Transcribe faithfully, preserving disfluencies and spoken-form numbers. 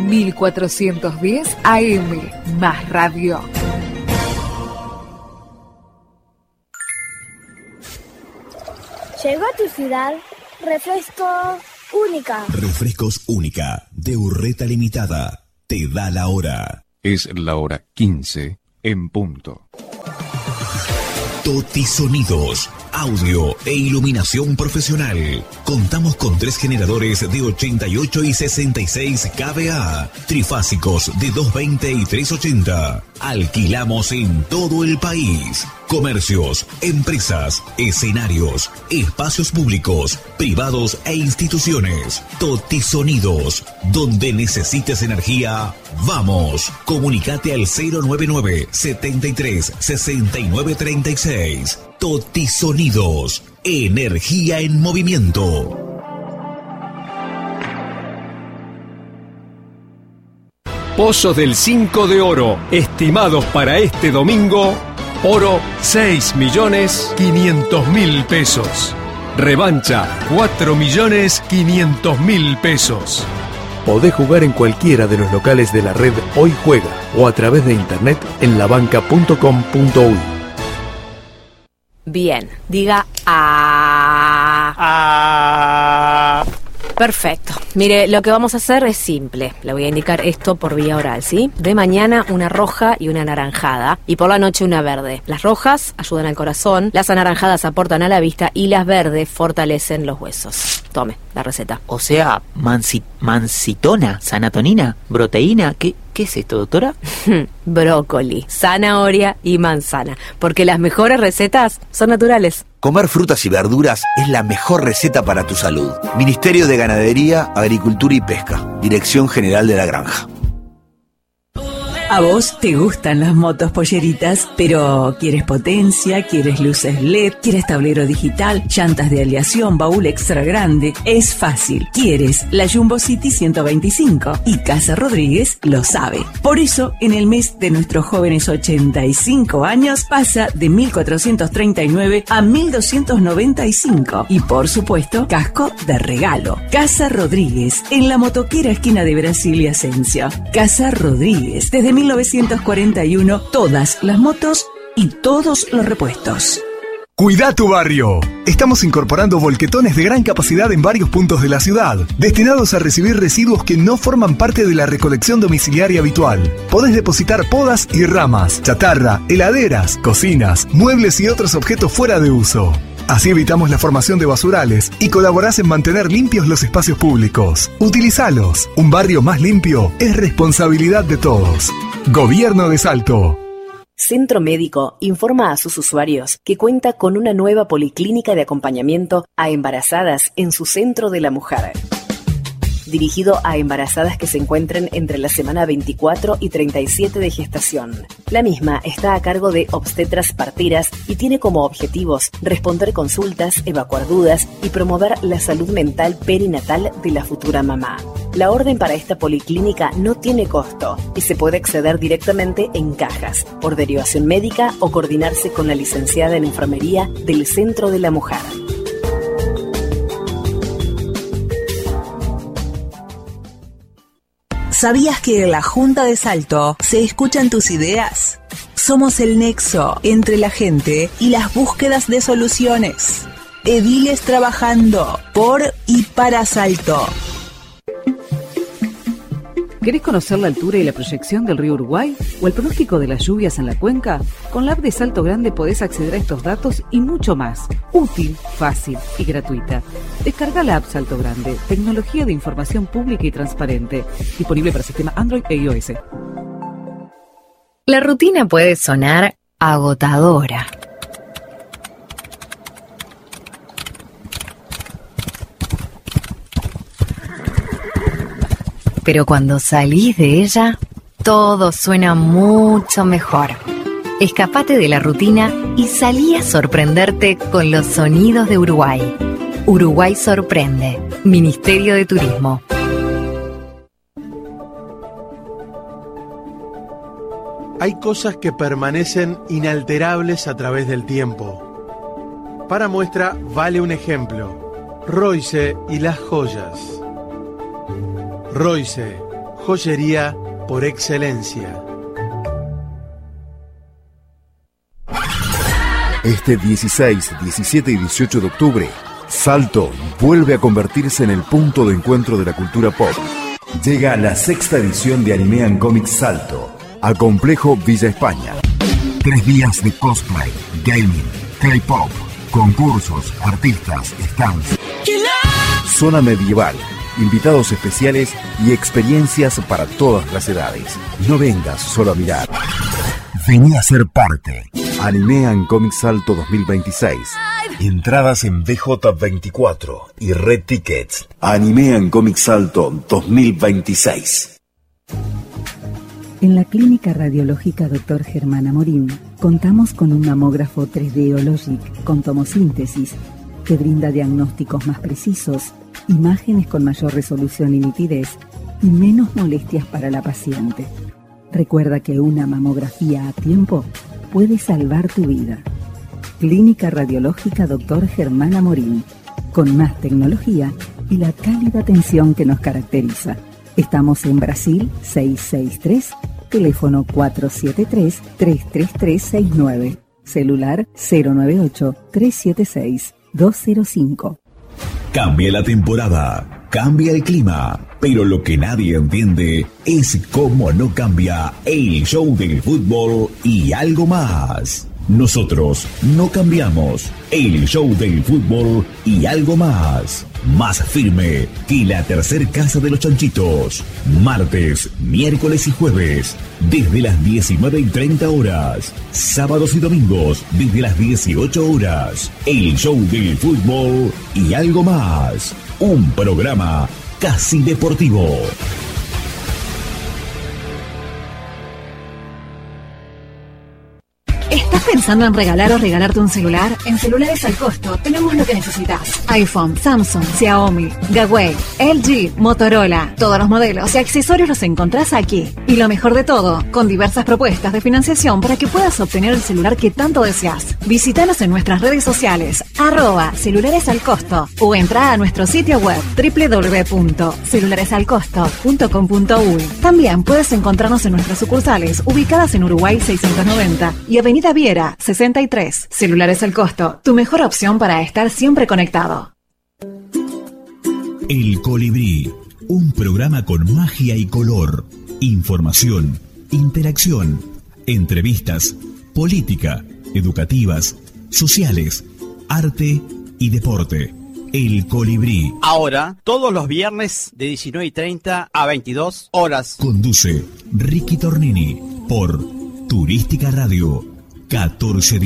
mil cuatrocientos diez A M, Más Radio. Llegó a tu ciudad Refresco Única. Refrescos Única, de Urreta Limitada. Te da la hora. Es la hora quince en punto. Toti Sonidos, audio e iluminación profesional. Contamos con tres generadores de ochenta y ocho y sesenta y seis kVA, trifásicos de doscientos veinte y trescientos ochenta. Alquilamos en todo el país. Comercios, empresas, escenarios, espacios públicos, privados e instituciones. Toti Sonidos, donde necesites energía, vamos. Comunicate al cero nueve nueve, setenta y tres, sesenta y nueve treinta y seis. Toti Sonidos, energía en movimiento. Pozos del cinco de oro, estimados para este domingo, oro seis millones quinientos mil pesos. Revancha cuatro millones quinientos mil pesos. Podés jugar en cualquiera de los locales de la red Hoy Juega o a través de internet en la banca punto com punto uy. Bien, diga a. Ah. Perfecto. Mire, lo que vamos a hacer es simple. Le voy a indicar esto por vía oral, ¿sí? De mañana una roja y una anaranjada. Y por la noche una verde. Las rojas ayudan al corazón, las anaranjadas aportan a la vista y las verdes fortalecen los huesos. Tome, la receta. O sea, mansi, mansitona, sanatonina, proteína, ¿qué, qué es esto, doctora? Brócoli, zanahoria y manzana. Porque las mejores recetas son naturales. Comer frutas y verduras es la mejor receta para tu salud. Ministerio de Ganadería, Agricultura y Pesca. Dirección General de la Granja. A vos te gustan las motos polleritas, pero ¿quieres potencia? ¿Quieres luces L E D? ¿Quieres tablero digital? ¿Llantas de aleación? ¿Baúl extra grande? Es fácil. ¿Quieres la Jumbo City ciento veinticinco? Y Casa Rodríguez lo sabe. Por eso, en el mes de nuestros jóvenes ochenta y cinco años, pasa de mil cuatrocientos treinta y nueve a mil doscientos noventa y cinco. Y por supuesto, casco de regalo. Casa Rodríguez, en la motoquera esquina de Brasil y Asensio. Casa Rodríguez, desde mil novecientos cuarenta y uno, todas las motos y todos los repuestos. Cuida tu barrio. Estamos incorporando volquetones de gran capacidad en varios puntos de la ciudad, destinados a recibir residuos que no forman parte de la recolección domiciliaria habitual. Podés depositar podas y ramas, chatarra, heladeras, cocinas, muebles y otros objetos fuera de uso. Así evitamos la formación de basurales y colaborás en mantener limpios los espacios públicos. Utilizalos. Un barrio más limpio es responsabilidad de todos. Gobierno de Salto. Centro Médico informa a sus usuarios que cuenta con una nueva policlínica de acompañamiento a embarazadas en su Centro de la Mujer. Dirigido a embarazadas que se encuentren entre la semana veinticuatro y treinta y siete de gestación. La misma está a cargo de obstetras parteras y tiene como objetivos responder consultas, evacuar dudas y promover la salud mental perinatal de la futura mamá. La orden para esta policlínica no tiene costo y se puede acceder directamente en cajas, por derivación médica o coordinarse con la licenciada en enfermería del Centro de la Mujer. ¿Sabías que en la Junta de Salto se escuchan tus ideas? Somos el nexo entre la gente y las búsquedas de soluciones. Ediles trabajando por y para Salto. ¿Querés conocer la altura y la proyección del río Uruguay o el pronóstico de las lluvias en la cuenca? Con la app de Salto Grande podés acceder a estos datos y mucho más. Útil, fácil y gratuita. Descarga la app Salto Grande, tecnología de información pública y transparente. Disponible para sistema Android e iOS. La rutina puede sonar agotadora. Pero cuando salís de ella, todo suena mucho mejor. Escapate de la rutina y salí a sorprenderte con los sonidos de Uruguay. Uruguay sorprende. Ministerio de Turismo. Hay cosas que permanecen inalterables a través del tiempo. Para muestra vale un ejemplo: Royce y las joyas. Royce, joyería por excelencia. Este dieciséis, diecisiete y dieciocho de octubre, Salto vuelve a convertirse en el punto de encuentro de la cultura pop. Llega la sexta edición de Anime and Comics Salto, a Complejo Villa España. Tres días de cosplay, gaming, K-pop, concursos, artistas, stands, zona medieval, invitados especiales y experiencias para todas las edades. No vengas solo a mirar. Vení a ser parte. Anime and Comics Salto dos mil veintiséis. Entradas en B J veinticuatro y Red Tickets. Anime and Comics Salto dos mil veintiséis. En la Clínica Radiológica doctor Germán Amorín contamos con un mamógrafo tres D Ologic con tomosíntesis que brinda diagnósticos más precisos, imágenes con mayor resolución y nitidez y menos molestias para la paciente. Recuerda que una mamografía a tiempo puede salvar tu vida. Clínica Radiológica doctor Germán Amorín, con más tecnología y la cálida atención que nos caracteriza. Estamos en Brasil seiscientos sesenta y tres, teléfono cuatro siete tres, tres tres tres seis nueve, celular cero nueve ocho, tres siete seis, dos cero cinco. Cambia la temporada, cambia el clima, pero lo que nadie entiende es cómo no cambia el show del fútbol y algo más. Nosotros no cambiamos el show del fútbol y algo más. Más firme que la tercer casa de los chanchitos. Martes, miércoles y jueves, desde las diecinueve y treinta horas. Sábados y domingos, desde las dieciocho horas. El show del fútbol y algo más. Un programa casi deportivo. ¿Estás pensando en regalar o regalarte un celular? En Celulares al Costo tenemos lo que necesitas. iPhone, Samsung, Xiaomi, Huawei, L G, Motorola. Todos los modelos y accesorios los encontrás aquí. Y lo mejor de todo, con diversas propuestas de financiación para que puedas obtener el celular que tanto deseas. Visítanos en nuestras redes sociales, arroba Celulares al Costo, o entra a nuestro sitio web doble u doble u doble u punto celulares al costo punto com punto u y. También puedes encontrarnos en nuestras sucursales ubicadas en Uruguay seiscientos noventa y Avenida Viera sesenta y tres. Celulares al Costo, tu mejor opción para estar siempre conectado. El Colibrí, un programa con magia y color, información, interacción, entrevistas, política, educativas, sociales, arte y deporte. El Colibrí. Ahora, todos los viernes de diecinueve y treinta a veintidós horas. Conduce Ricky Tornini por Turística Radio catorce diez.